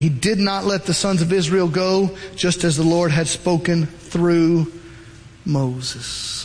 He did not let the sons of Israel go, just as the Lord had spoken through Moses.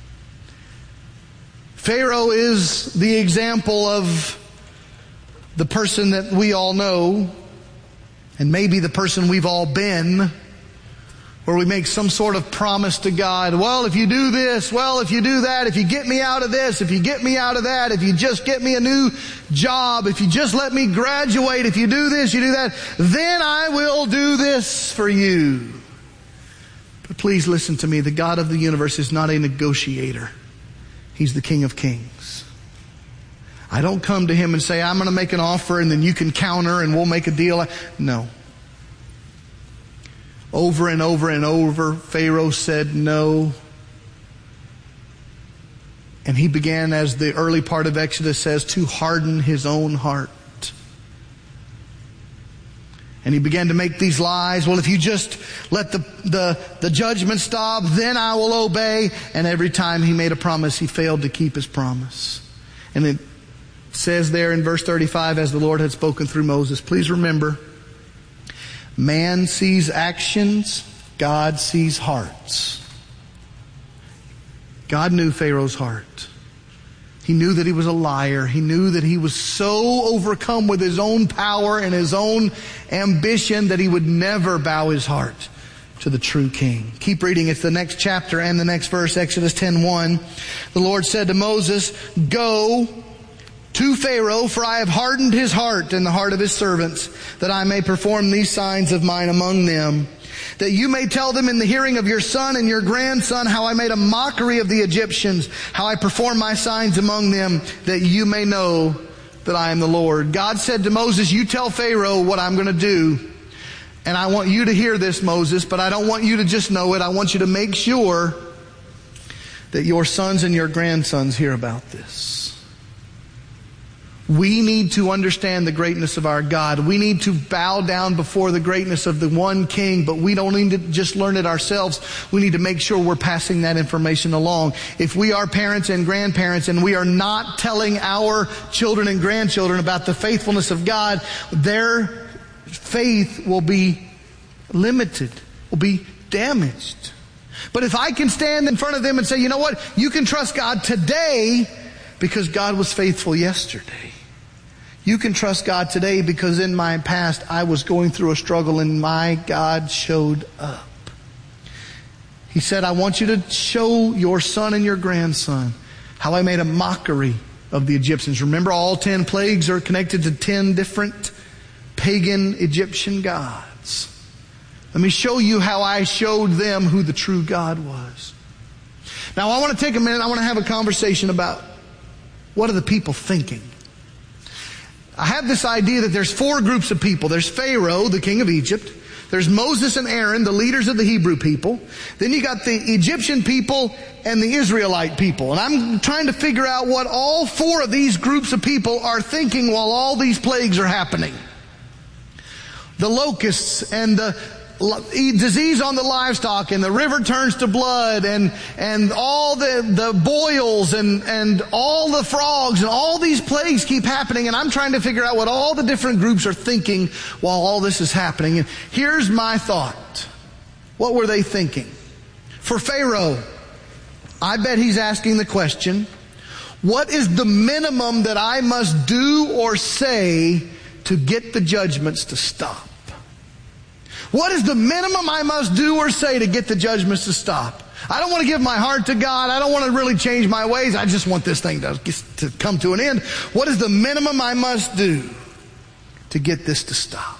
Pharaoh is the example of the person that we all know, and maybe the person we've all been, where we make some sort of promise to God. Well, if you do this, well, if you do that, if you get me out of this, if you get me out of that, if you just get me a new job, if you just let me graduate, if you do this, you do that, then I will do this for you. But please listen to me. The God of the universe is not a negotiator. He's the King of Kings. I don't come to Him and say, I'm going to make an offer and then you can counter and we'll make a deal. No. Over and over and over, Pharaoh said no. And he began, as the early part of Exodus says, to harden his own heart. And he began to make these lies. Well, if you just let the judgment stop, then I will obey. And every time he made a promise, he failed to keep his promise. And it says there in verse 35, as the Lord had spoken through Moses, please remember, man sees actions, God sees hearts. God knew Pharaoh's heart. He knew that he was a liar. He knew that he was so overcome with his own power and his own ambition that he would never bow his heart to the true king. Keep reading. It's the next chapter and the next verse, Exodus 10:1. The Lord said to Moses, go to Pharaoh, for I have hardened his heart and the heart of his servants, that I may perform these signs of mine among them, that you may tell them in the hearing of your son and your grandson how I made a mockery of the Egyptians, how I performed my signs among them, that you may know that I am the Lord. God said to Moses, you tell Pharaoh what I'm going to do. And I want you to hear this, Moses, but I don't want you to just know it. I want you to make sure that your sons and your grandsons hear about this. We need to understand the greatness of our God. We need to bow down before the greatness of the one King, but we don't need to just learn it ourselves. We need to make sure we're passing that information along. If we are parents and grandparents and we are not telling our children and grandchildren about the faithfulness of God, their faith will be limited, will be damaged. But if I can stand in front of them and say, you know what, you can trust God today because God was faithful yesterday. You can trust God today because in my past I was going through a struggle and my God showed up. He said, I want you to show your son and your grandson how I made a mockery of the Egyptians. Remember, all 10 plagues are connected to 10 different pagan Egyptian gods. Let me show you how I showed them who the true God was. Now I want to take a minute. I want to have a conversation about what are the people thinking. I have this idea that there's 4 groups of people. There's Pharaoh, the king of Egypt. There's Moses and Aaron, the leaders of the Hebrew people. Then you got the Egyptian people and the Israelite people. And I'm trying to figure out what all 4 of these groups of people are thinking while all these plagues are happening. The locusts and the disease on the livestock and the river turns to blood and all the boils and all the frogs and all these plagues keep happening, and I'm trying to figure out what all the different groups are thinking while all this is happening. And here's my thought. What were they thinking? For Pharaoh, I bet he's asking the question, what is the minimum that I must do or say to get the judgments to stop? What is the minimum I must do or say to get the judgments to stop? I don't want to give my heart to God. I don't want to really change my ways. I just want this thing to come to an end. What is the minimum I must do to get this to stop?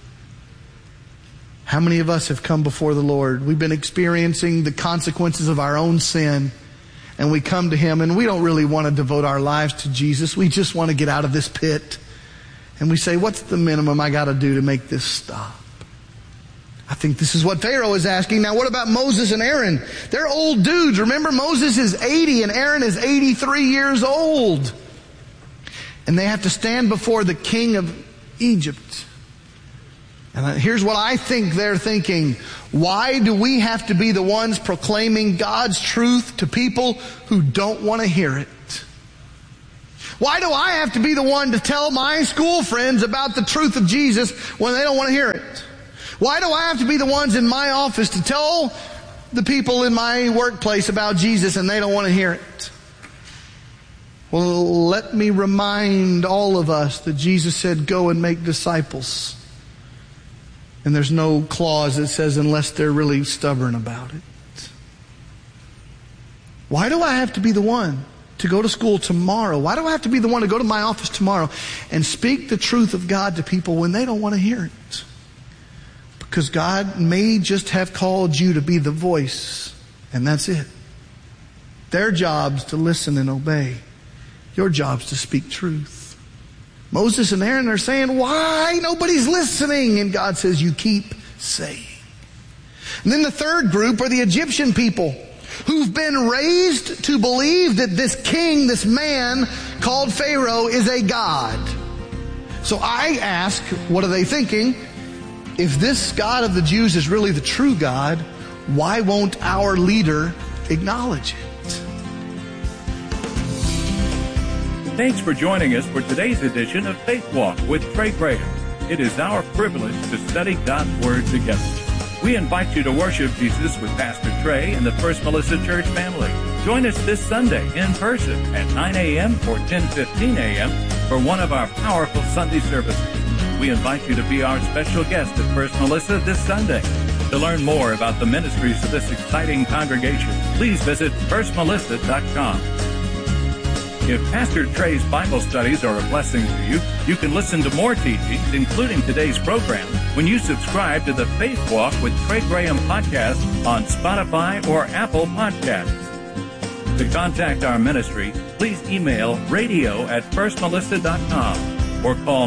How many of us have come before the Lord? We've been experiencing the consequences of our own sin, and we come to Him and we don't really want to devote our lives to Jesus. We just want to get out of this pit. And we say, what's the minimum I got to do to make this stop? I think this is what Pharaoh is asking. Now, what about Moses and Aaron? They're old dudes. Remember, Moses is 80 and Aaron is 83 years old. And they have to stand before the king of Egypt. And here's what I think they're thinking. Why do we have to be the ones proclaiming God's truth to people who don't want to hear it? Why do I have to be the one to tell my school friends about the truth of Jesus when they don't want to hear it? Why do I have to be the ones in my office to tell the people in my workplace about Jesus and they don't want to hear it? Well, let me remind all of us that Jesus said, go and make disciples. And there's no clause that says unless they're really stubborn about it. Why do I have to be the one to go to school tomorrow? Why do I have to be the one to go to my office tomorrow and speak the truth of God to people when they don't want to hear it? Because God may just have called you to be the voice, and that's it. Their job's to listen and obey. Your job's to speak truth. Moses and Aaron are saying, why? Nobody's listening. And God says, you keep saying. And then the third group are the Egyptian people who've been raised to believe that this king, this man called Pharaoh, is a god. So I ask, what are they thinking? If this God of the Jews is really the true God, why won't our leader acknowledge it? Thanks for joining us for today's edition of Faith Walk with Trey Graham. It is our privilege to study God's Word together. We invite you to worship Jesus with Pastor Trey and the First Melissa Church family. Join us this Sunday in person at 9 a.m. or 10:15 a.m. for one of our powerful Sunday services. We invite you to be our special guest at First Melissa this Sunday. To learn more about the ministries of this exciting congregation, please visit firstmelissa.com. If Pastor Trey's Bible studies are a blessing to you, you can listen to more teachings, including today's program, when you subscribe to the Faith Walk with Trey Graham podcast on Spotify or Apple Podcasts. To contact our ministry, please email radio@firstmelissa.com or call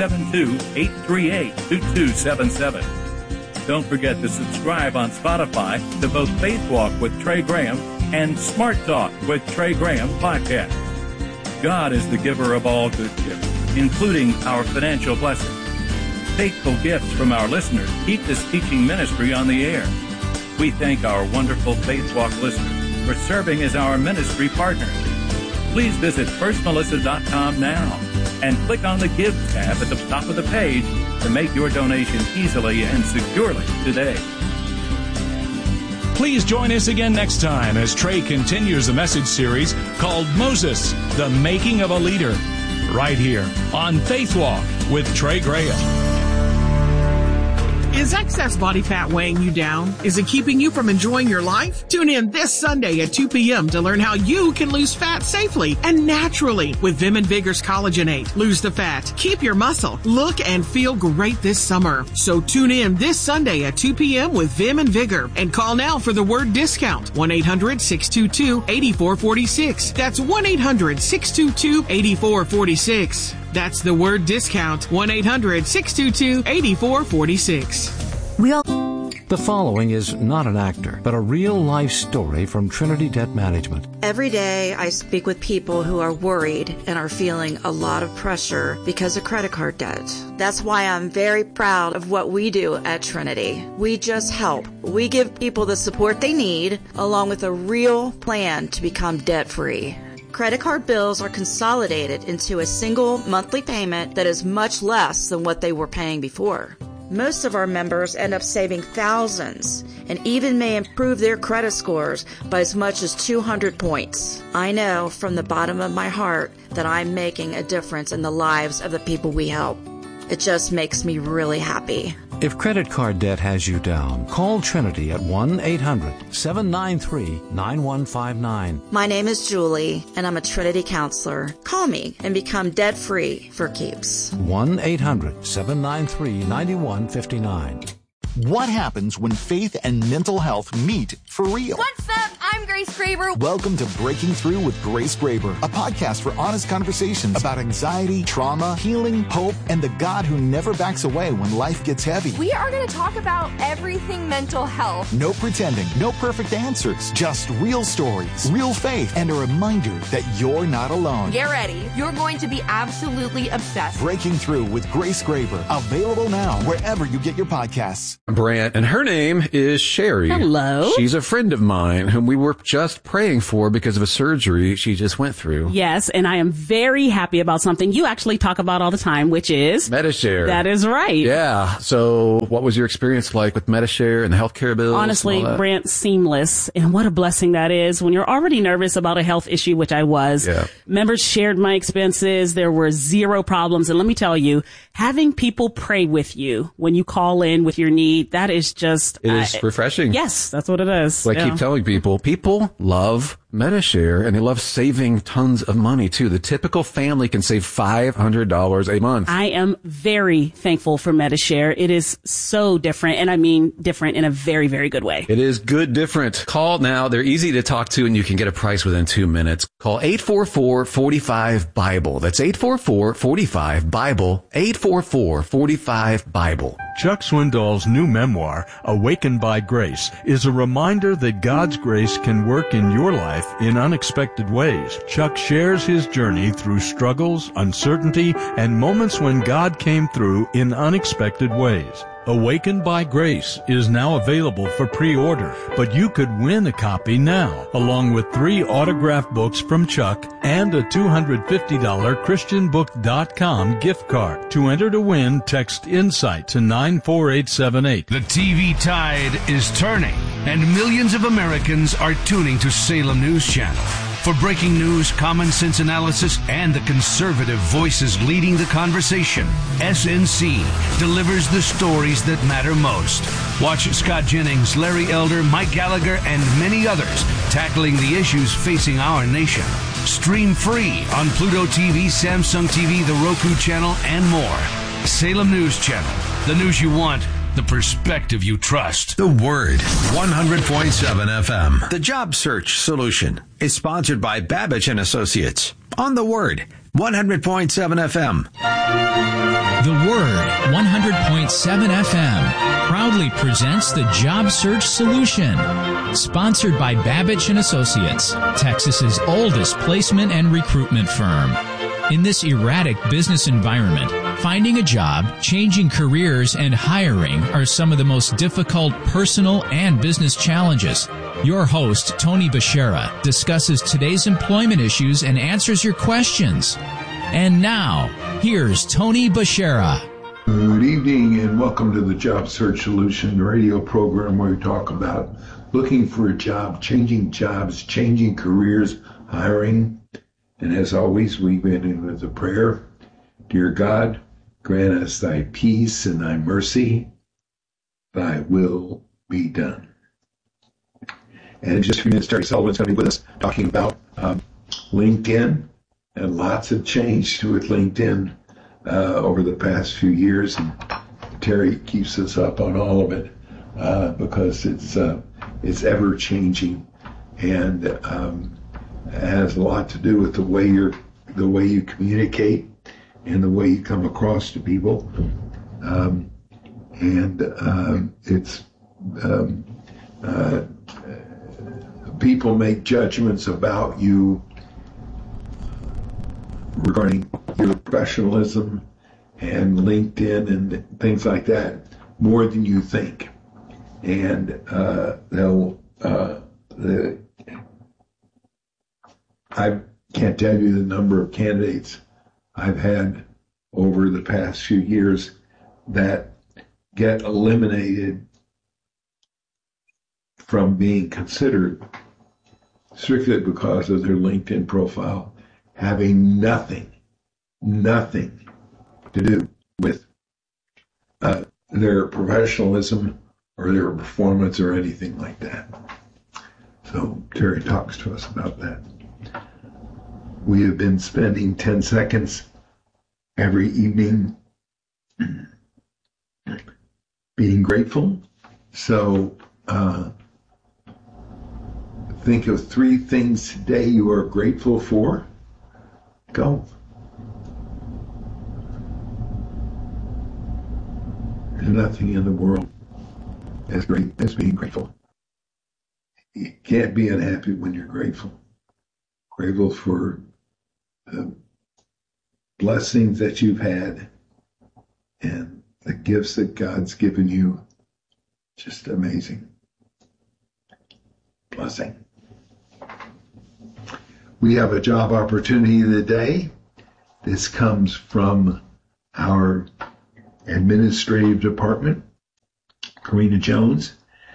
972-838-2277. Don't forget to subscribe on Spotify to both Faith Walk with Trey Graham and Smart Talk with Trey Graham podcast. God is the giver of all good gifts, including our financial blessings. Faithful gifts from our listeners keep this teaching ministry on the air. We thank our wonderful Faith Walk listeners for serving as our ministry partners. Please visit firstmelissa.com now and click on the Give tab at the top of the page to make your donation easily and securely today. Please join us again next time as Trey continues a message series called Moses, the Making of a Leader, right here on Faith Walk with Trey Graham. Is excess body fat weighing you down? Is it keeping you from enjoying your life? Tune in this Sunday at 2 p.m. to learn how you can lose fat safely and naturally with Vim and Vigor's Collagenate. Lose the fat, keep your muscle, look and feel great this summer. So tune in this Sunday at 2 p.m. with Vim and Vigor and call now for the word discount. 1-800-622-8446. That's 1-800-622-8446. That's the word discount. 1-800-622-8446. The following is not an actor, but a real-life story from Trinity Debt Management. Every day I speak with people who are worried and are feeling a lot of pressure because of credit card debt. That's why I'm very proud of what we do at Trinity. We just help. We give people the support they need, along with a real plan to become debt-free. Credit card bills are consolidated into a single monthly payment that is much less than what they were paying before. Most of our members end up saving thousands and even may improve their credit scores by as much as 200 points. I know from the bottom of my heart that I'm making a difference in the lives of the people we help. It just makes me really happy. If credit card debt has you down, call Trinity at 1-800-793-9159. My name is Julie, and I'm a Trinity counselor. Call me and become debt-free for keeps. 1-800-793-9159. What happens when faith and mental health meet for real? What's up? I'm Grace Graber. Welcome to Breaking Through with Grace Graber, a podcast for honest conversations about anxiety, trauma, healing, hope, and the God who never backs away when life gets heavy. We are going to talk about everything mental health. No pretending, no perfect answers, just real stories, real faith, and a reminder that you're not alone. Get ready. You're going to be absolutely obsessed. Breaking Through with Grace Graber, available now wherever you get your podcasts. Brant, and her name is Sherry. Hello. She's a friend of mine whom we were just praying for because of a surgery she just went through. Yes, and I am very happy about something you actually talk about all the time, which is Medi-Share. That is right. Yeah. So what was your experience like with Medi-Share and the healthcare bills? Honestly, Brent, seamless. And what a blessing that is when you're already nervous about a health issue, which I was. Yeah. Members shared my expenses. There were zero problems. And let me tell you, having people pray with you when you call in with your need, that is just... It is refreshing. Yes, that's what it is. So I keep telling people love Medi-Share, and they love saving tons of money, too. The typical family can save $500 a month. I am very thankful for Medi-Share. It is so different, and I mean different in a very, very good way. It is good different. Call now. They're easy to talk to, and you can get a price within 2 minutes. Call 844-45-BIBLE. That's 844-45-BIBLE. 844-45-BIBLE. Chuck Swindoll's new memoir, Awakened by Grace, is a reminder that God's grace can work in your life in unexpected ways. Chuck shares his journey through struggles, uncertainty, and moments when God came through in unexpected ways. Awakened by Grace is now available for pre-order, but you could win a copy now, along with 3 autographed books from Chuck and a $250 ChristianBook.com gift card. To enter to win, text INSIGHT to 94878. The TV tide is turning, and millions of Americans are tuning to Salem News Channel. For breaking news, common sense analysis, and the conservative voices leading the conversation, SNC delivers the stories that matter most. Watch Scott Jennings, Larry Elder, Mike Gallagher, and many others tackling the issues facing our nation. Stream free on Pluto TV, Samsung TV, the Roku channel, and more. Salem News Channel. The news you want, the perspective you trust. The Word, 100.7 FM. The Job Search Solution is sponsored by Babbage and Associates on The Word, 100.7 FM. The Word, 100.7 FM, proudly presents the Job Search Solution, sponsored by Babbage and Associates, Texas's oldest placement and recruitment firm. In this erratic business environment, finding a job, changing careers, and hiring are some of the most difficult personal and business challenges. Your host, Tony Bashara, discusses today's employment issues and answers your questions. And now, here's Tony Bashara. Good evening and welcome to the Job Search Solution radio program where we talk about looking for a job, changing jobs, changing careers, hiring. And as always, we begin with a prayer. Dear God, grant us thy peace and thy mercy. Thy will be done. And in just a few minutes, Terry Sullivan's going to be with us talking about LinkedIn. And lots have changed with LinkedIn over the past few years. And Terry keeps us up on all of it because it's ever changing and has a lot to do with the way you communicate and the way you come across to people. People make judgments about you regarding your professionalism and LinkedIn and things like that more than you think. And I can't tell you the number of candidates I've had over the past few years that get eliminated from being considered strictly because of their LinkedIn profile having nothing to do with their professionalism or their performance or anything like that. So Terry talks to us about that. We have been spending 10 seconds every evening being grateful. So think of 3 things today you are grateful for. Go. There's nothing in the world as great as being grateful. You can't be unhappy when you're grateful. Grateful for the blessings that you've had and the gifts that God's given you. Just amazing. Blessing. We have a job opportunity of the day. This comes from our administrative department, Karina Jones.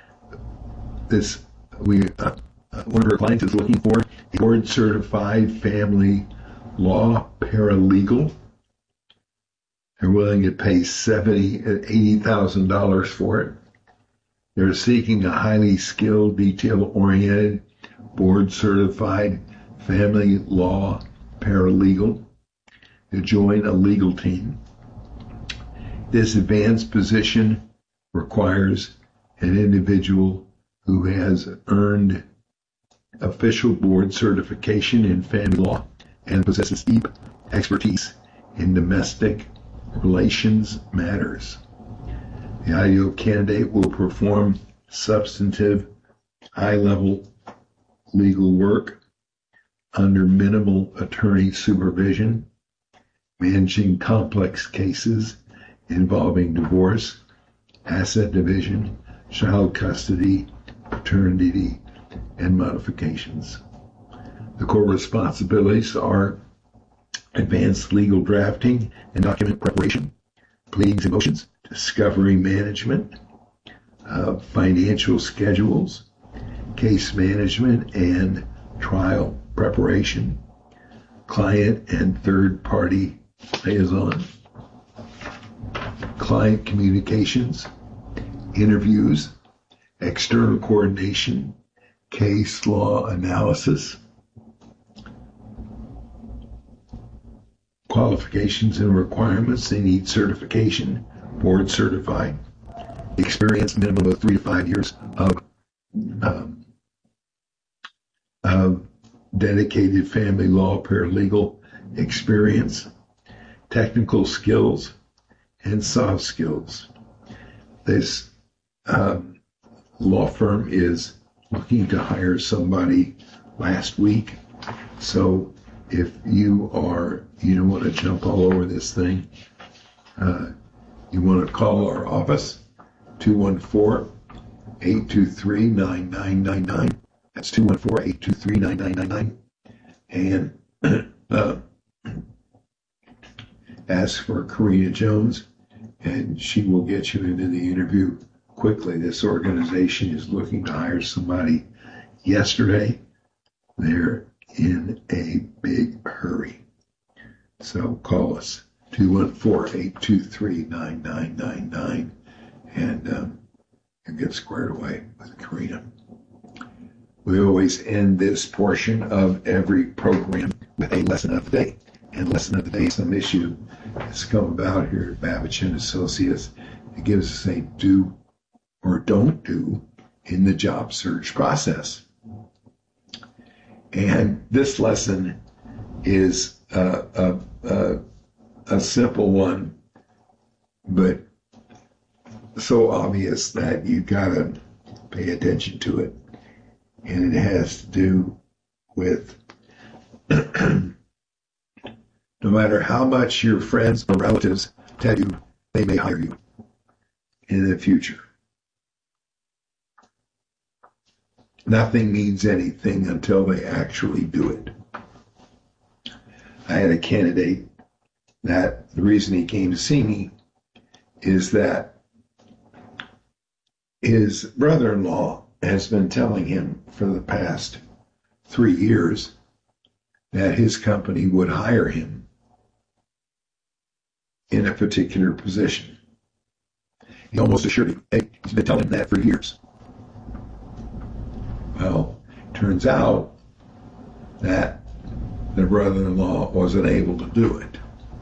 One of our clients is looking for a board-certified family law paralegal. They're willing to pay $80,000 for it. They're seeking a highly skilled, detail-oriented, board-certified family law paralegal to join a legal team. This advanced position requires an individual who has earned official board certification in family law and possesses deep expertise in domestic relations matters. The ideal candidate will perform substantive, high-level legal work under minimal attorney supervision, managing complex cases involving divorce, asset division, child custody, paternity, and modifications. The core responsibilities are advanced legal drafting and document preparation, pleadings and motions, discovery management, financial schedules, case management and trial preparation, client and third-party liaison, client communications, interviews, external coordination, case law analysis, qualifications and requirements. They need certification, board certified, experience minimum of 3 to 5 years of dedicated family law paralegal experience, technical skills, and soft skills. This law firm is looking to hire somebody last week. So if you don't want to jump all over this thing, you want to call our office, 214-823-9999. That's 214-823-9999. And ask for Karina Jones, and she will get you into the interview quickly. This organization is looking to hire somebody yesterday. They're in a big hurry. So call us, 214-823-9999, and you'll get squared away with Karina. We always end this portion of every program with a lesson of the day. And lesson of the day, some issue has come about here at Babbage and Associates. It gives us a do or don't do in the job search process. And this lesson is a simple one, but so obvious that you gotta pay attention to it. And it has to do with no matter how much your friends or relatives tell you they may hire you in the future, nothing means anything until they actually do it. I had a candidate that the reason he came to see me is that his brother-in-law has been telling him for the past 3 years that his company would hire him in a particular position. He almost assured him, hey, he's been telling him that for years. Well, turns out that the brother-in-law wasn't able to do it.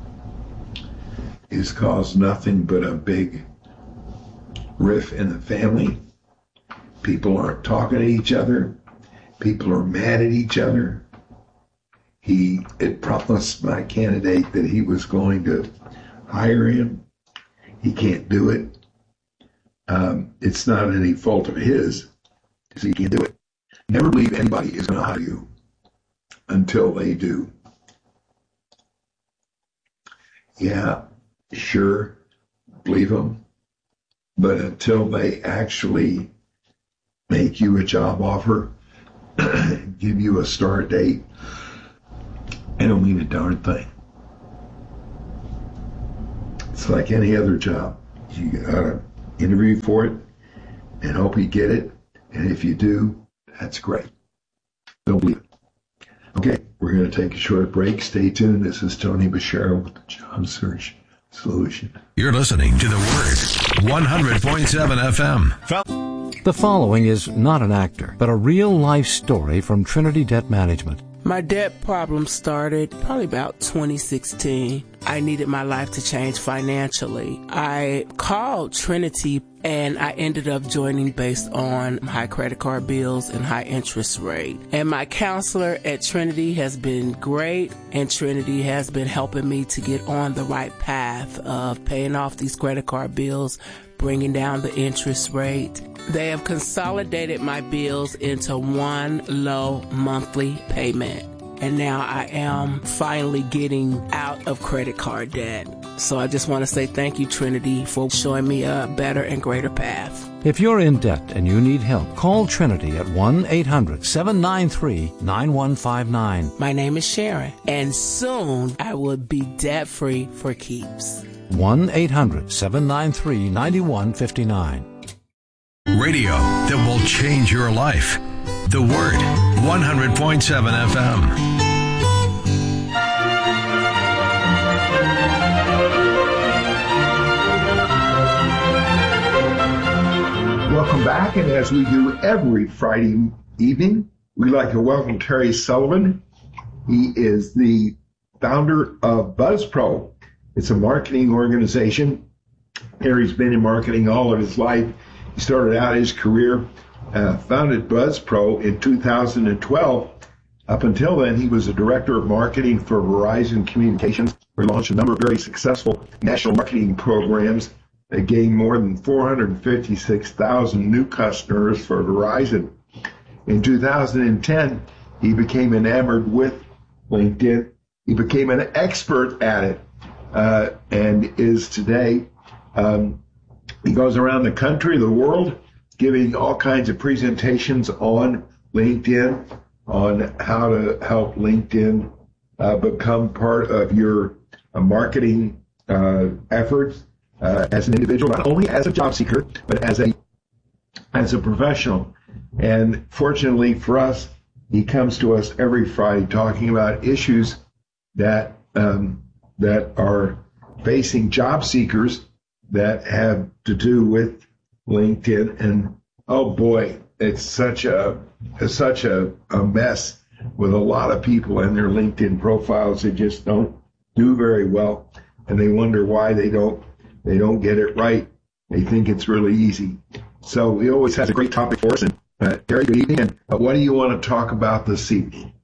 It's caused nothing but a big rift in the family. People aren't talking to each other. People are mad at each other. He had promised my candidate that he was going to hire him. He can't do it. It's not any fault of his, because he can't do it. Never believe anybody is going to hire you until they do. Yeah, sure, believe them. But until they actually make you a job offer, give you a start date, I don't mean a darn thing. It's like any other job. You gotta interview for it and hope you get it. And if you do, that's great. Don't believe it. Okay, we're going to take a short break. Stay tuned. This is Tony Bashara with the Job Search Solution. You're listening to The Word, 100.7 FM. The following is not an actor, but a real-life story from Trinity Debt Management. My debt problem started probably about 2016. I needed my life to change financially. I called Trinity and I ended up joining based on high credit card bills and high interest rate. And my counselor at Trinity has been great, and Trinity has been helping me to get on the right path of paying off these credit card bills, bringing down the interest rate. They have consolidated my bills into one low monthly payment. And now I am finally getting out of credit card debt. So I just want to say thank you, Trinity, for showing me a better and greater path. If you're in debt and you need help, call Trinity at 1-800-793-9159. My name is Sharon, and soon I will be debt-free for keeps. 1-800-793-9159. Radio that will change your life. The Word, 100.7 FM. Welcome back, and as we do every Friday evening, we'd like to welcome Terry Sullivan. He is the founder of BuzzPro. It's a marketing organization. Terry's been in marketing all of his life. He started out his career, founded BuzzPro in 2012. Up until then, he was a director of marketing for Verizon Communications. He launched a number of very successful national marketing programs that gained more than 456,000 new customers for Verizon. In 2010, he became enamored with LinkedIn. He became an expert at it, and is today. He goes around the country, the world, giving all kinds of presentations on LinkedIn, on how to help LinkedIn become part of your marketing efforts as an individual, not only as a job seeker, but as a professional. And fortunately for us, he comes to us every Friday talking about issues that are facing job seekers that have to do with LinkedIn. And oh boy, it's such a mess with a lot of people and their LinkedIn profiles that just don't do very well, and they wonder why they don't get it right. They think it's really easy. So he always has a great topic for us. And Terry, good evening. And what do you want to talk about this evening?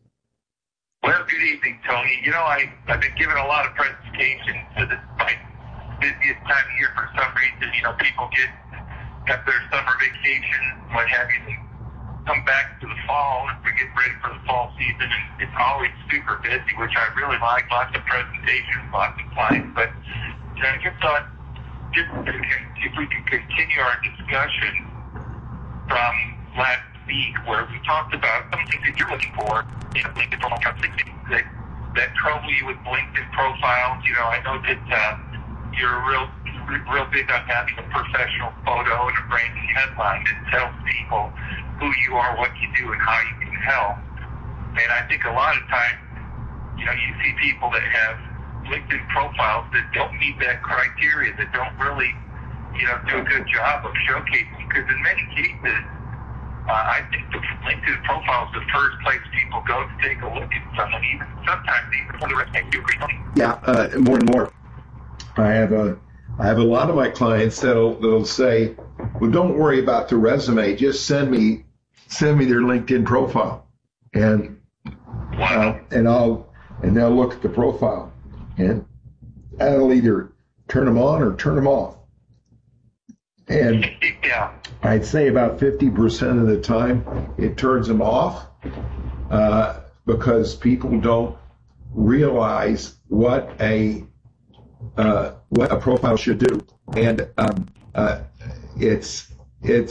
Well, good evening, Tony. You know, I've been giving a lot of presentations to my busiest time of year for some reason. You know, people have their summer vacation, what have you, and come back to the fall, and we get ready for the fall season, and it's always super busy, which I really like. Lots of presentations, lots of clients. But you know, I just thought, just if we can continue our discussion from last week, where we talked about some things that you're looking for in a LinkedIn profile, that trouble you with LinkedIn profiles. You know, I know that you're real big on having a professional photo and a branding headline that tells people who you are, what you do, and how you can help. And I think a lot of times, you know, you see people that have LinkedIn profiles that don't meet that criteria, that don't really, you know, do a good job of showcasing. Because in many cases, I think the LinkedIn profile is the first place people go to take a look at someone, even sometimes even for the resume. Do you agree? Yeah, more and more. I have a lot of my clients that'll say, "Well, don't worry about the resume. Just send me their LinkedIn profile, and they'll look at the profile, and that'll either turn them on or turn them off." And yeah, I'd say about 50% of the time it turns them off because people don't realize what a profile should do, and it's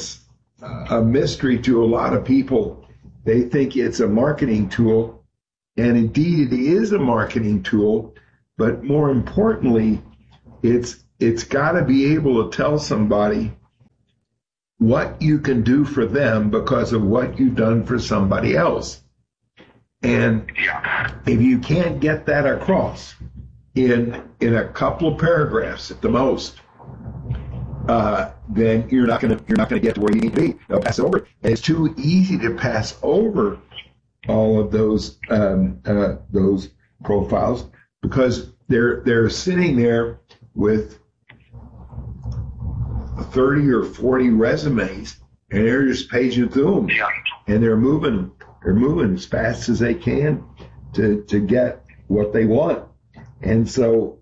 a mystery to a lot of people. They think it's a marketing tool, And indeed, it is a marketing tool, but more importantly, it's got to be able to tell somebody what you can do for them because of what you've done for somebody else. And if you can't get that across in a couple of paragraphs at the most, then you're not going to get to where you need to be. They'll pass it over. And it's too easy to pass over all of those profiles because they're sitting there with 30 or 40 resumes, and they're just paging through them, and they're moving as fast as they can to get what they want. And so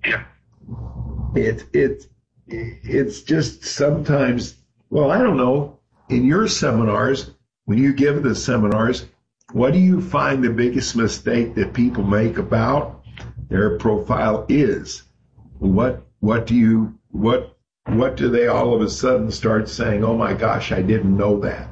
it's just sometimes, well, I don't know, in your seminars, when you give the seminars, what do you find the biggest mistake that people make about their profile is? What do they all of a sudden start saying, oh my gosh, I didn't know that?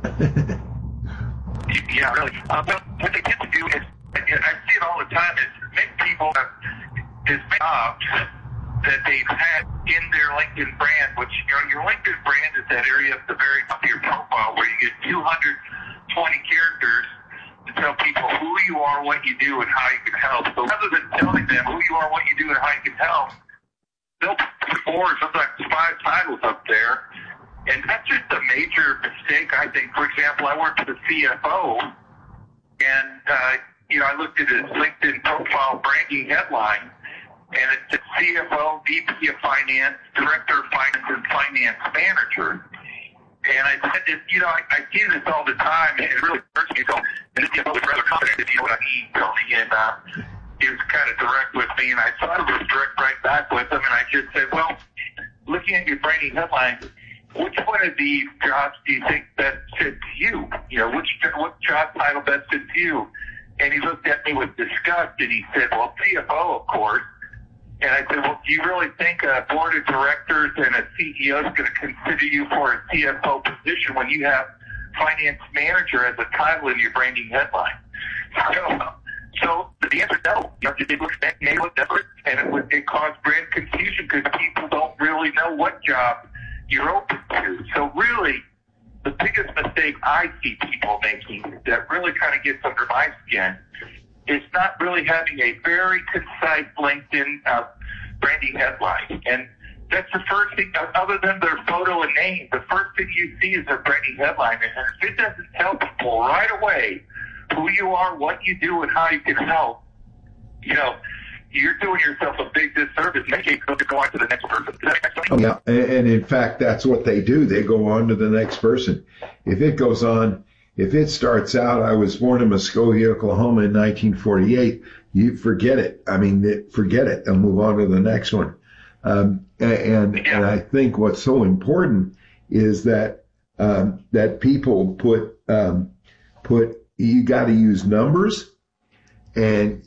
Yeah, really. What they get to do is, and I see it all the time, is make people is jobs that they've had in their LinkedIn brand, which your LinkedIn brand is that area at the very top of your profile where you get 220 characters to tell people who you are, what you do, and how you can help. So rather than telling them who you are, what you do, and how you can help, they'll put 4 or sometimes 5 titles up there. And that's just a major mistake, I think. For example, I worked with a CFO, and, I looked at his LinkedIn profile branding headline, and it said CFO, VP of Finance, Director of Finance, and Finance Manager. And I said, I see this all the time, and it really hurts me. So, and the CFO was rather confident, if you know what I mean, Tony, and he was kind of direct with me, and I thought it was direct right back with him, and I just said, well, looking at your branding headline, which one of these jobs do you think best fits you? What job title best fits you? And he looked at me with disgust, and he said, well, CFO, of course. And I said, well, do you really think a board of directors and a CEO is going to consider you for a CFO position when you have finance manager as a title in your branding headline? So the answer is no. It looks different, and it caused brand confusion because people don't really know what job you're open to. So really, the biggest mistake I see people making that really kind of gets under my skin is not really having a very concise LinkedIn branding headline. And that's the first thing, other than their photo and name, the first thing you see is their branding headline. And if it doesn't tell people right away who you are, what you do, and how you can help, you're doing yourself a big disservice. Make it go on to the next person. Oh, yeah. And in fact, that's what they do. They go on to the next person. If it starts out, I was born in Muskogee, Oklahoma in 1948, you forget it. Forget it and move on to the next one. And I think what's so important is that people put you got to use numbers, and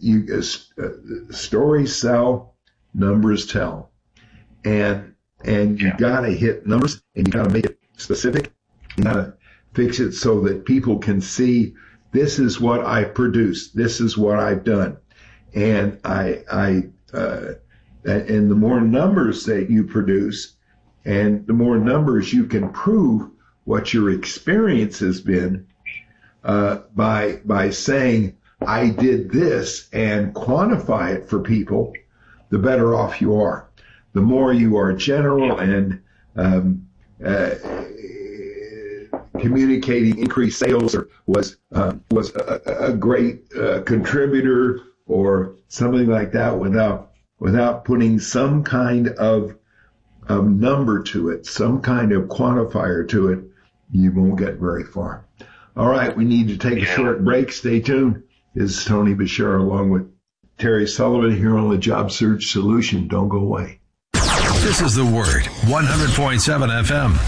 stories sell, numbers tell, and you got to hit numbers, and you got to make it specific. You got to fix it so that people can see this is what I produce, this is what I've done, and and the more numbers that you produce, and the more numbers you can prove what your experience has been. By saying, I did this and quantify it for people, the better off you are. The more you are general and communicating increased sales or was a great contributor or something like that without putting some kind of number to it, some kind of quantifier to it, you won't get very far. All right, we need to take a short break. Stay tuned. This is Tony Bashar along with Terry Sullivan here on the Job Search Solution. Don't go away. This is The Word, 100.7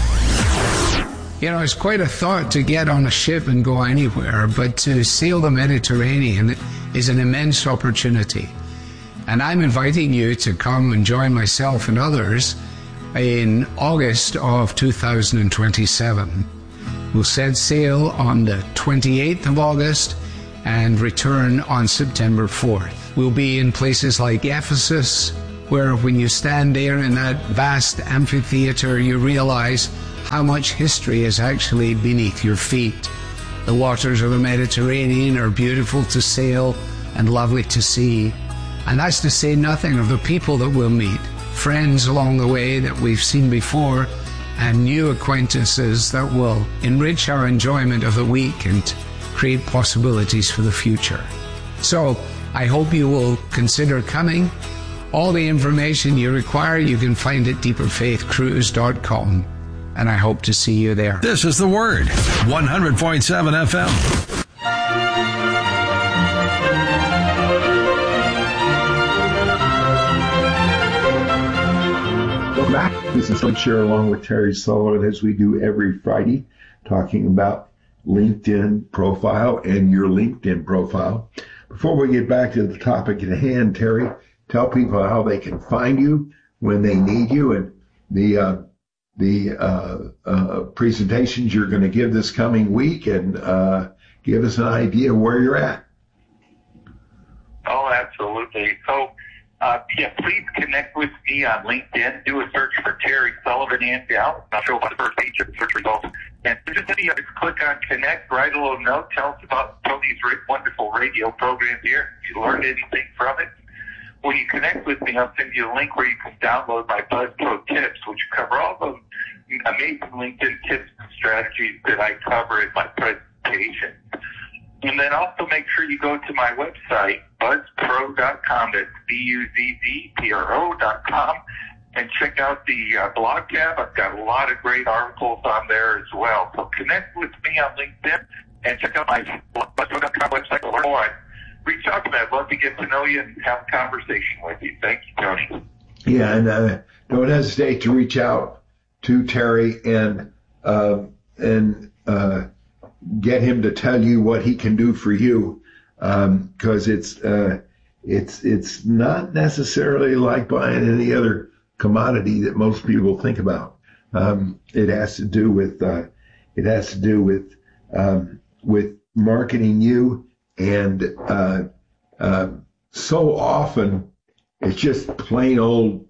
FM. It's quite a thought to get on a ship and go anywhere, but to sail the Mediterranean is an immense opportunity. And I'm inviting you to come and join myself and others in August of 2027. We'll set sail on the 28th of August and return on September 4th. We'll be in places like Ephesus, where when you stand there in that vast amphitheater, you realize how much history is actually beneath your feet. The waters of the Mediterranean are beautiful to sail and lovely to see. And that's to say nothing of the people that we'll meet, friends along the way that we've seen before, and new acquaintances that will enrich our enjoyment of the week and create possibilities for the future. So, I hope you will consider coming. All the information you require you can find at deeperfaithcruise.com, and I hope to see you there. This is The Word, 100.7 FM. Welcome back. This is Link Share along with Terry Sullivan, as we do every Friday, talking about LinkedIn profile and your LinkedIn profile. Before we get back to the topic at hand, Terry, tell people how they can find you when they need you, and the presentations you're going to give this coming week, and give us an idea where you're at. Oh, absolutely. So, please connect with me on LinkedIn. Do a search for Terry Sullivan and I'll show up on the first page of the search results. And just click on connect, write a little note, tell us about Tony's wonderful radio program here. If you learned anything from it, when you connect with me, I'll send you a link where you can download my Buzz Pro tips, which cover all the amazing LinkedIn tips and strategies that I cover in my presentation. And then also make sure you go to my website, buzzpro.com, that's BUZZPRO.com, and check out the blog tab. I've got a lot of great articles on there as well. So connect with me on LinkedIn and check out my buzzpro.com website to learn more. Reach out to me. I'd love to get to know you and have a conversation with you. Thank you, Tony. Yeah, and don't hesitate to reach out to Terry and get him to tell you what he can do for you, because it's not necessarily like buying any other commodity that most people think about. It has to do with marketing you, and so often it's just plain old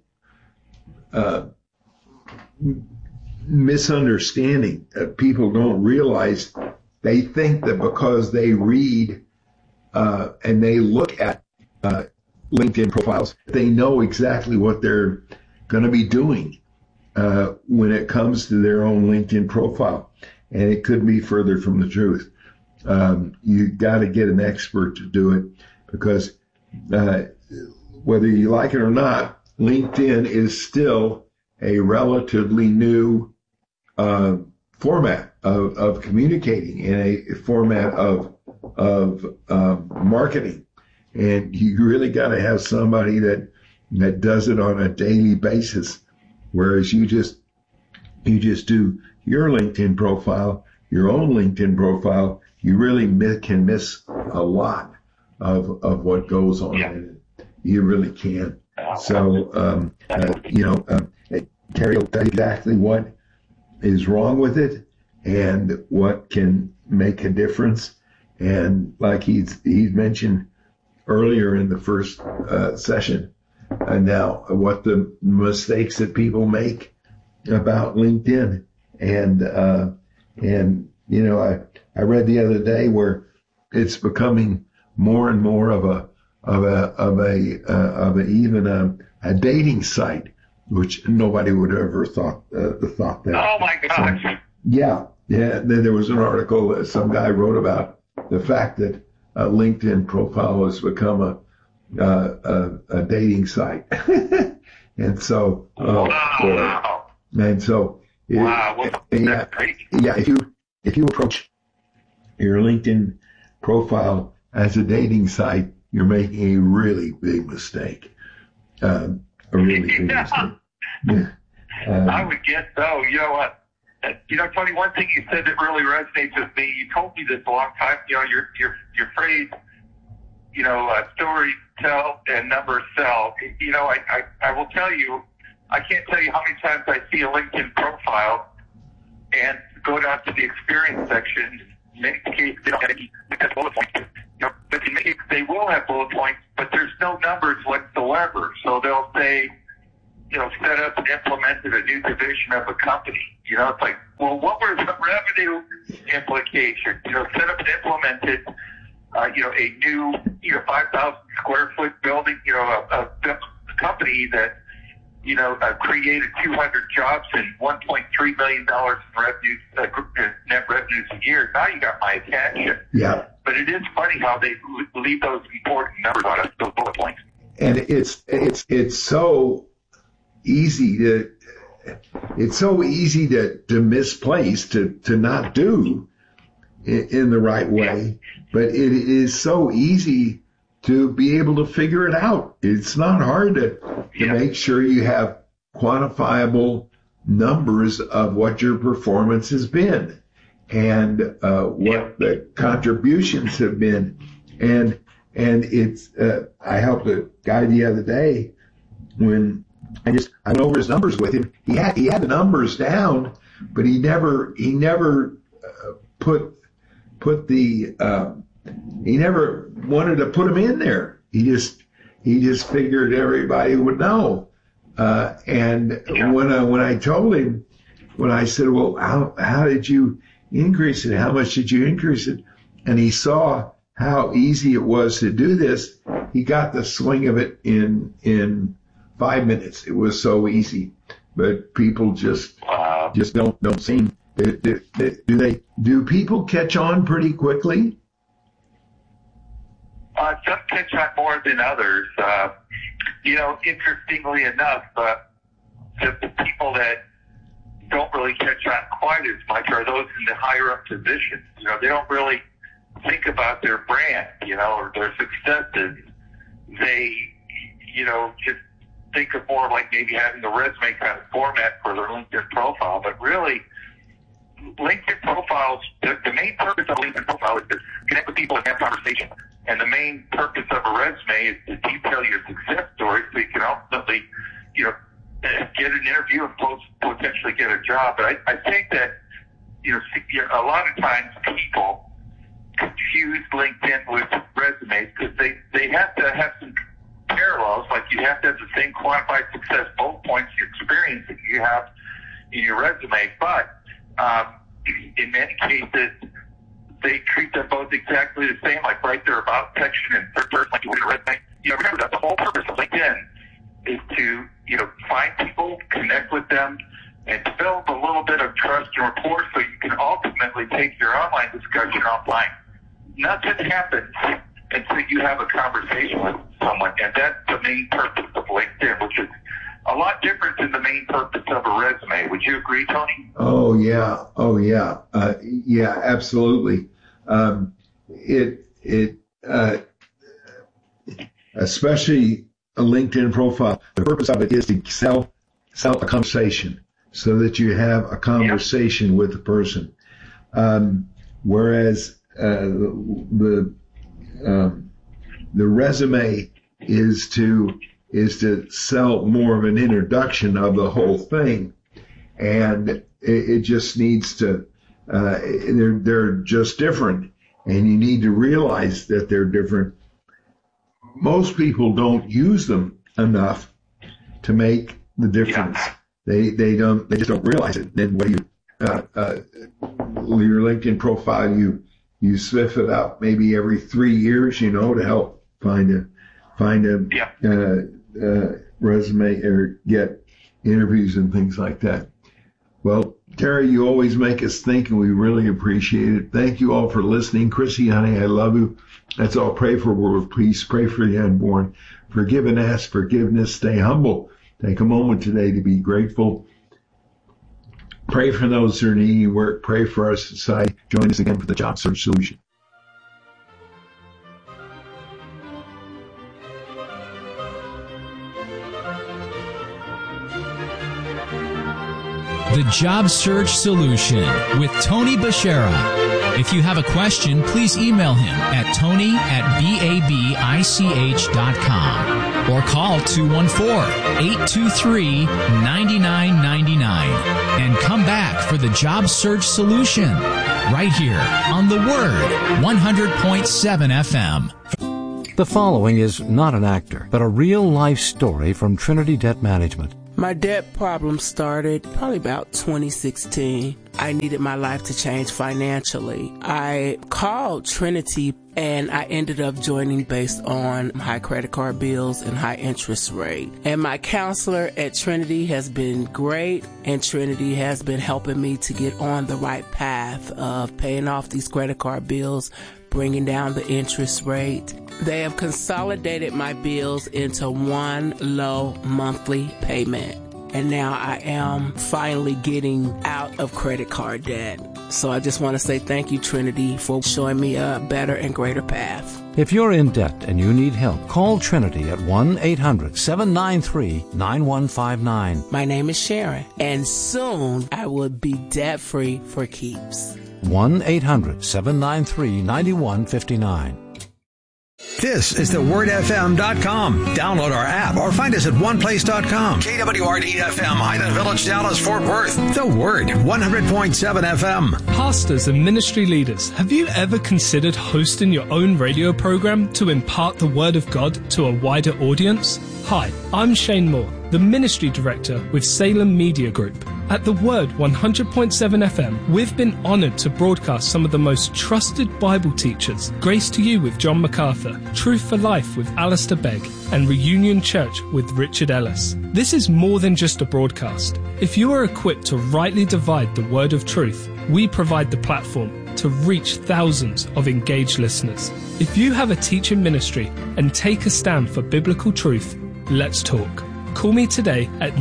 misunderstanding. People don't realize. They think that because they read and they look at LinkedIn profiles, they know exactly what they're going to be doing when it comes to their own LinkedIn profile. And it could be further from the truth. You got to get an expert to do it, because whether you like it or not, LinkedIn is still a relatively new format of communicating, in a format of marketing. And you really got to have somebody that does it on a daily basis, whereas you just do your LinkedIn profile, your own LinkedIn profile. You really can miss a lot of what goes on in it. You really can. So Terry will tell you exactly what is wrong with it and what can make a difference. And like he's mentioned earlier in the first session, and now what the mistakes that people make about LinkedIn. And I read the other day where it's becoming more and more of a dating site, which nobody would ever thought that. Oh my gosh! So, yeah. There was an article that some guy wrote about the fact that a LinkedIn profile has become a dating site, and so if you approach your LinkedIn profile as a dating site, you're making a really big mistake. A really big mistake. Yeah. I would guess so. You know what? Tony, one thing you said that really resonates with me, you told me this a long time, your phrase, story tell and number sell. I will tell you, I can't tell you how many times I see a LinkedIn profile and go down to the experience section. In many cases, they don't have any bullet points. but they will have bullet points, but there's no numbers whatsoever. So they'll say, set up and implemented a new division of a company. It's like, well, what were the revenue implications? Set up and implemented, a new, 5,000 square foot building, a company that, created 200 jobs and $1.3 million in revenues, net revenues a year. Now you got my attention. Yeah. But it is funny how they leave those important numbers on those bullet points. And it's so easy to misplace, to not do in the right way. But it is so easy to be able to figure it out. It's not hard to make sure you have quantifiable numbers of what your performance has been and what the contributions have been. And it's I helped a guy the other day when I went over his numbers with him. He had the numbers down, but he never he never wanted to put them in there. He just figured everybody would know. And when I told him, when I said, well, how did you increase it? How much did you increase it? And he saw how easy it was to do this. He got the swing of it in 5 minutes. It was so easy, but people just don't seem. Do people catch on pretty quickly? Some catch on more than others. Interestingly enough, the people that don't really catch on quite as much are those in the higher up positions. They don't really think about their brand, or their successes. They, just think of more like maybe having the resume kind of format for their LinkedIn profile. But really, LinkedIn profiles, the main purpose of a LinkedIn profile is to connect with people and have conversation. And the main purpose of a resume is to detail your success story so you can ultimately, get an interview and potentially get a job. But I think that, a lot of times people confuse LinkedIn with resumes because they have to have some parallels. Like you have to have the same quantified success bullet points, your experience that you have in your resume. But in many cases, they treat them both exactly the same, like right there about section and third person, like you would in a resume. Remember that the whole purpose of LinkedIn is to, find people, connect with them, and develop a little bit of trust and rapport so you can ultimately take your online discussion offline. Nothing happens until you have a conversation with someone, and that's the main purpose of LinkedIn, which is a lot different than the main purpose of a resume. Would you agree, Tony? Oh yeah. Yeah, absolutely. Especially a LinkedIn profile, the purpose of it is to sell a conversation so that you have a conversation with the person. Whereas the resume is to sell more of an introduction of the whole thing, and it just needs to. They're just different, and you need to realize that they're different. Most people don't use them enough to make the difference. They just don't realize it. Then when your LinkedIn profile, you sniff it up maybe every 3 years, to help find a resume or get interviews and things like that. Well, Terry, you always make us think, and we really appreciate it. Thank you all for listening. Chrissy, honey, I love you. Let's all pray for world peace. Pray for the unborn. Forgive and ask forgiveness. Stay humble. Take a moment today to be grateful. Pray for those who are needing work. Pray for our society. Join us again for the Job Search Solution. The Job Search Solution with Tony Bashara. If you have a question, please email him at tony@babich.com or call 214-823-9999 and come back for the Job Search Solution. right here on The Word, 100.7 FM. The following is not an actor, but a real-life story from Trinity Debt Management. My debt problem started probably about 2016. I needed my life to change financially. I called Trinity and I ended up joining based on high credit card bills and high interest rate. And my counselor at Trinity has been great, and Trinity has been helping me to get on the right path of paying off these credit card bills, bringing down the interest rate. They have consolidated my bills into one low monthly payment. And now I am finally getting out of credit card debt. So I just want to say thank you, Trinity, for showing me a better and greater path. If you're in debt and you need help, call Trinity at 1-800-793-9159. My name is Sharon, and soon I will be debt-free for keeps. 1-800-793-9159. This is thewordfm.com. Download our app or find us at oneplace.com. KWRD-FM, Highland Village, Dallas, Fort Worth. The Word, 100.7 FM. Pastors and ministry leaders, have you ever considered hosting your own radio program to impart the Word of God to a wider audience? Hi, I'm Shane Moore, the Ministry Director with Salem Media Group. At The Word 100.7 FM, we've been honored to broadcast some of the most trusted Bible teachers. Grace to You with John MacArthur, Truth for Life with Alistair Begg, and Reunion Church with Richard Ellis. This is more than just a broadcast. If you are equipped to rightly divide the word of truth, we provide the platform to reach thousands of engaged listeners. If you have a teaching ministry and take a stand for biblical truth, let's talk. Call me today at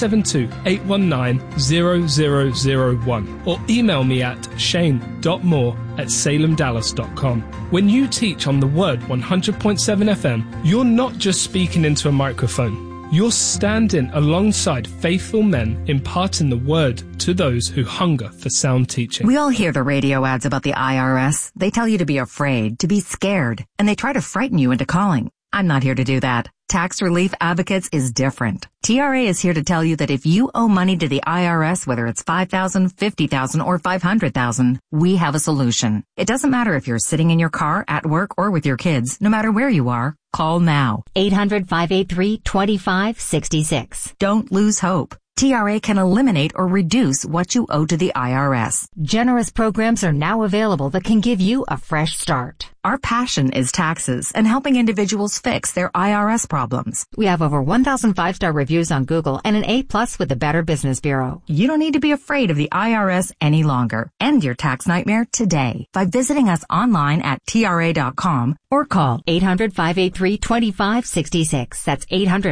972-819-0001 or email me at shane.moore@salemdallas.com. When you teach on the Word 100.7 FM, you're not just speaking into a microphone. You're standing alongside faithful men imparting the Word to those who hunger for sound teaching. We all hear the radio ads about the IRS. They tell you to be afraid, to be scared, and they try to frighten you into calling. I'm not here to do that. Tax Relief Advocates is different. TRA is here to tell you that if you owe money to the IRS, whether it's $5,000, $50,000, or $500,000, we have a solution. It doesn't matter if you're sitting in your car, at work, or with your kids. No matter where you are, call now. 800-583-2566. Don't lose hope. TRA can eliminate or reduce what you owe to the IRS. Generous programs are now available that can give you a fresh start. Our passion is taxes and helping individuals fix their IRS problems. We have over 1,000 5-star reviews on Google and an A+ with the Better Business Bureau. You don't need to be afraid of the IRS any longer. End your tax nightmare today by visiting us online at TRA.com or call 800-583-2566. That's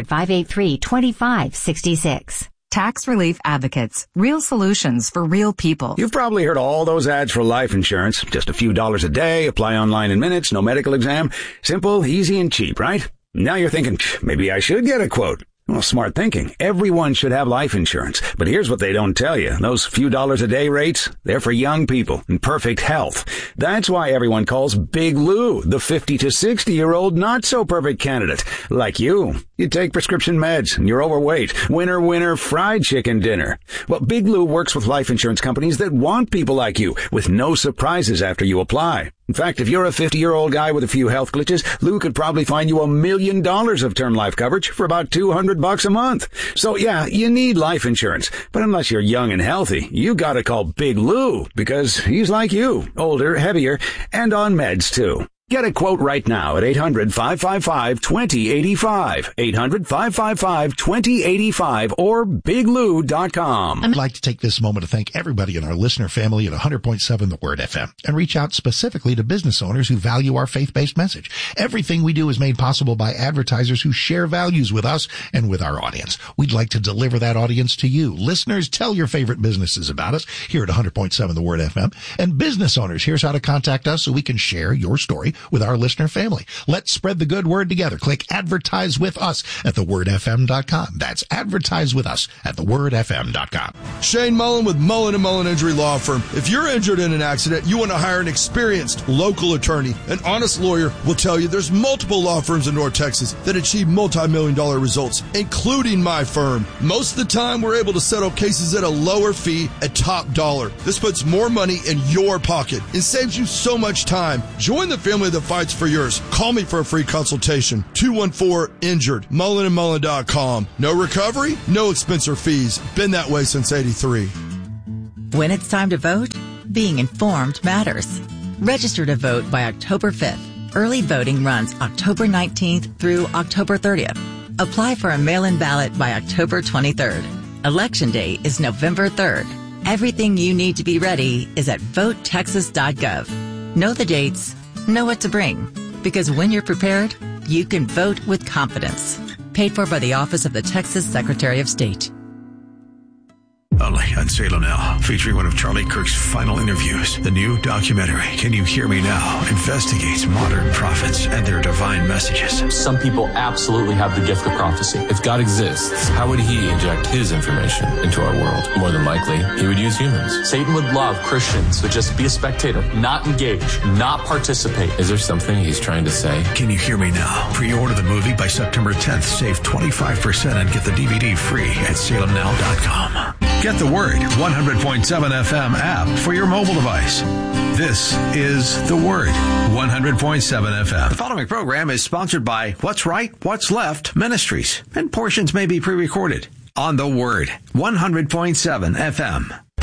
800-583-2566. Tax Relief Advocates. Real solutions for real people. You've probably heard all those ads for life insurance. Just a few dollars a day, apply online in minutes, no medical exam. Simple, easy, and cheap, right? Now you're thinking, maybe I should get a quote. Well, smart thinking. Everyone should have life insurance. But here's what they don't tell you. Those few dollars a day rates, they're for young people in perfect health. That's why everyone calls Big Lou the 50 to 60-year-old not-so-perfect candidate. Like you. You take prescription meds and you're overweight. Winner, fried chicken dinner. Well, Big Lou works with life insurance companies that want people like you with no surprises after you apply. In fact, if you're a 50-year-old guy with a few health glitches, Lou could probably find you $1 million of term life coverage for about $200 a month. So yeah, you need life insurance. But unless you're young and healthy, you gotta call Big Lou because he's like you, older, heavier, and on meds too. Get a quote right now at 800-555-2085, 800-555-2085, or biglou.com. I'd like to take this moment to thank everybody in our listener family at 100.7 The Word FM and reach out specifically to business owners who value our faith-based message. Everything we do is made possible by advertisers who share values with us and with our audience. We'd like to deliver that audience to you. Listeners, tell your favorite businesses about us here at 100.7 The Word FM. And business owners, here's how to contact us so we can share your story with our listener family. Let's spread the good word together. Click advertise with us at thewordfm.com. That's advertise with us at thewordfm.com. Shane Mullen with Mullen & Mullen Injury Law Firm. If you're injured in an accident, you want to hire an experienced local attorney. An honest lawyer will tell you there's multiple law firms in North Texas that achieve multi-million-dollar results, including my firm. Most of the time, we're able to settle cases at a lower fee at top dollar. This puts more money in your pocket and saves you so much time. Join the family that fights for yours. Call me for a free consultation. 214-INJURED. MullenandMullen.com. No recovery, no expense or fees. Been that way since 83. When it's time to vote, being informed matters. Register to vote by October 5th. Early voting runs October 19th through October 30th. Apply for a mail-in ballot by October 23rd. Election Day is November 3rd. Everything you need to be ready is at votetexas.gov. Know the dates, know what to bring, because when you're prepared, you can vote with confidence. Paid for by the Office of the Texas Secretary of State. Only on Salem Now, featuring one of Charlie Kirk's final interviews. The new documentary, Can You Hear Me Now?, investigates modern prophets and their divine messages. Some people absolutely have the gift of prophecy. If God exists, how would he inject his information into our world? More than likely, he would use humans. Satan would love Christians to just be a spectator, not engage, not participate. Is there something he's trying to say? Can You Hear Me Now? Pre-order the movie by September 10th. Save 25% and get the DVD free at salemnow.com. Get the Word 100.7 FM app for your mobile device. This is The Word 100.7 FM. The following program is sponsored by What's Right, What's Left Ministries, and portions may be pre-recorded on The Word 100.7 FM.